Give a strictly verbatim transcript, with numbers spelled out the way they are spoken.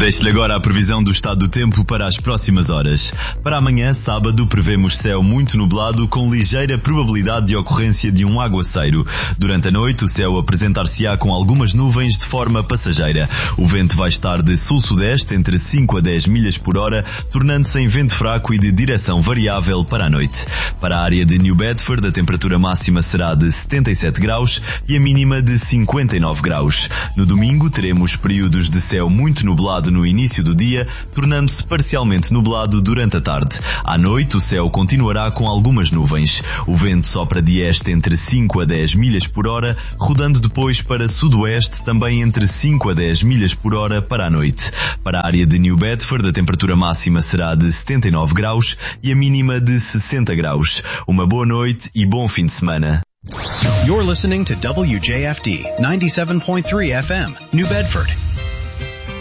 Deixe-lhe agora a previsão do estado do tempo para as próximas horas. Para amanhã, sábado, prevemos céu muito nublado com ligeira probabilidade de ocorrência de um aguaceiro. Durante a noite, o céu apresentar-se-á com algumas nuvens de forma passageira. O vento vai estar de sul-sudeste entre cinco a dez milhas por hora, tornando-se em vento fraco e de direção variável para a noite. Para a área de New Bedford, a temperatura máxima será de setenta e sete graus e a mínima de cinquenta e nove graus. No domingo, teremos períodos de céu muito nublado no início do dia, tornando-se parcialmente nublado durante a tarde. À noite, o céu continuará com algumas nuvens. O vento sopra de este entre cinco a dez milhas por hora, rodando depois para sudoeste, também entre cinco a dez milhas por hora para a noite. Para a área de New Bedford, a temperatura máxima será de setenta e nove graus e a mínima de sessenta graus. Uma boa noite e bom fim de semana. You're listening to W J F D ninety-seven point three F M, New Bedford.